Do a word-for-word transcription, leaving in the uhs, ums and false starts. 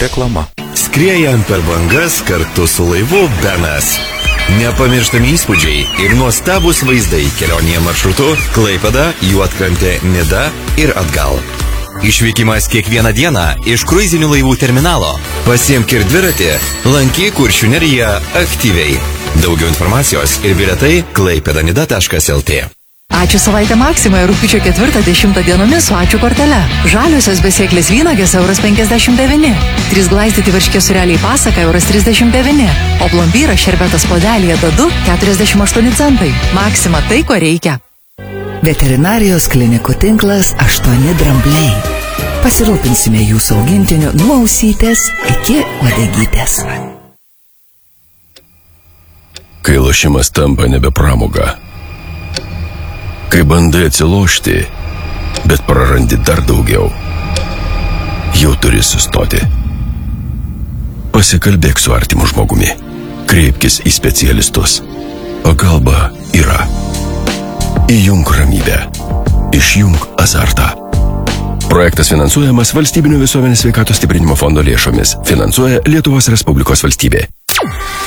Reklama. Skriejant per bangas kartu su laivu Benas. Nepamirštami įspūdžiai ir nuostabus vaizdai kelionėje maršrutu Klaipėda, Juodkrantė, Nida ir atgal. Išvykimas kiekvieną dieną iš kruizinių laivų terminalo. Pasiimk ir dviratį, lankyk Kuršių neriją aktyviai. Daugiau informacijos ir bilietai klaipėdanida taškas lt. Ačiū savaitę Maksimoje rugpjūčio ketvirtą dešimtą dienomis su ačiū kortele. Žaliosios besėklės vynagės euras penkiasdešimt devyni. Trys glaistyti varškė sureliai pasaka euras trisdešimt devyni. O plombyras šerbetas podelyje dadu keturiasdešimt aštuoni centai. Maksima tai, ko reikia. Veterinarijos klinikų tinklas aštuoni drambliai. Pasirūpinsime jūsų augintiniu nuo ausytės iki uodegytės. Kai lošimas tampa nebe pramoga. Kai bandai atsilošti, bet prarandi dar daugiau. Jau turi sustoti. Pasikalbėk su artimu žmogumi. Kreipkis į specialistus. Pagalba yra. Įjunk ramybę. Išjunk azartą. Projektas finansuojamas Valstybinio visuomenės sveikatos stiprinimo fondo lėšomis. Finansuoja Lietuvos Respublikos valstybė.